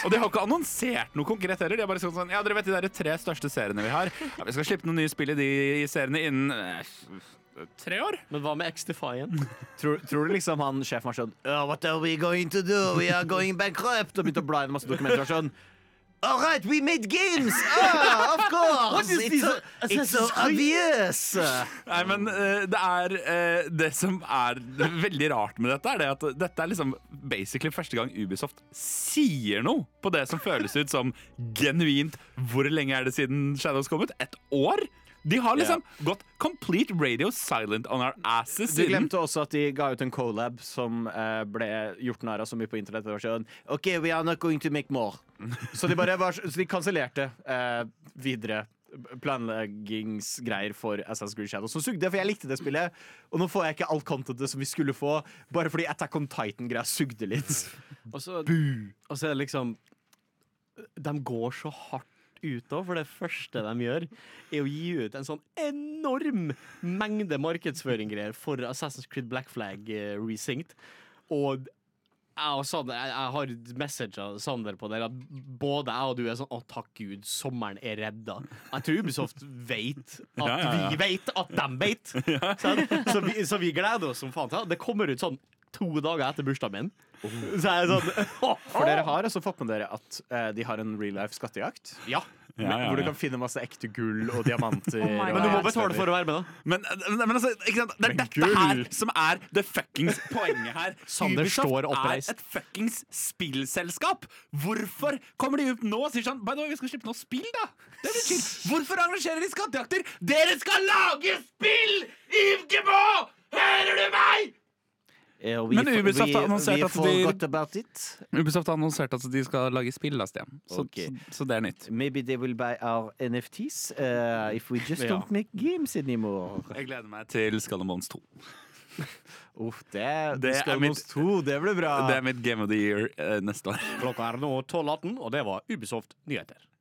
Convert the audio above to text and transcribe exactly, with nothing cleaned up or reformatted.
Og de har ikke annonsert noe konkret heller. De har bare sagt sånn, ja, dere vet de der tre største seriene vi har. Ja, vi skal slippe noen nye spill i de seriene innen eh, tre år. Men hva med X-Defiant? Tror, tror du liksom han sjefen var sånn oh, What are we going to do? We are going bankrupt. Og begynte å bla inn masse dokumenter og sånn All right, we made games! Ah, of course! It's so, it's so obvious! Nei, men uh, det er uh, Det som er veldig rart med dette, er det at dette er liksom basically første gang Ubisoft sier noe på det som føles ut som genuint. Hvor lenge er det siden Shadows kom ut? Et år? De har liksom yeah. gått complete radio silent on our asses. Du glemte også at de ga ut en collab som uh, ble gjort nær av så mye på internett. Det var sånn, ok, we are not going to make more. Så de bare var, så de kansellerte uh, videre planleggingsgreier for Assassin's Creed Shadows. Som sugde, for jeg likte det spillet. Og nå får jeg ikke alt contentet som vi skulle få, bare fordi Attack on Titan-greia sugde litt. Og så, og så er det liksom de går så hardt ut da, for det første de gjør er å gi ut en sånn enorm mengde markedsføringgreier for Assassin's Creed Black Flag uh, Resynced. Og jeg, og Sander, jeg, jeg har messaget Sander på det at både jeg og du er sånn, å takk Gud, sommeren er redda. Jeg tror Ubisoft vet at ja, ja, ja. vi vet at de vet. Ja. Så, vi, så vi gleder oss som faen til. Det kommer ut sånn to dager etter bursdagen min. Oh. Så er det sånn For dere har også fått med dere at uh, de har en real life skattejakt. Ja. Ja, ja, ja. Hvor du kan finne masse ekte gull og diamanter. Oh men du må betale for å være med, da. Men, men altså, ikke sant? Det er dette her som er det fuckings poenget her. Sander står Ubisoft oppreist. er et fuckings spillselskap. Hvorfor kommer de ut nå og sier sånn By the way, vi skal slippe noe spill, da? Det er chill. Hvorfor arrangerer de skattejakter? Dere skal lage spill! Ivgebo! Hører du meg? Yeah, we, Men Ubisoft har annonsert at de Ubisoft har annonsert at de skal lage spill da, Stian. Så, okay. så, så det er nytt. Maybe they will buy our N F Ts uh, if we just ja. don't make games anymore. Jeg gleder meg til Skull and Bones to. Uff, det, det Skull and Bones to, det blir bra. Det er mitt Game of the Year uh, neste år. Klokka er nå tolv atten, og det var Ubisoft Nyheter.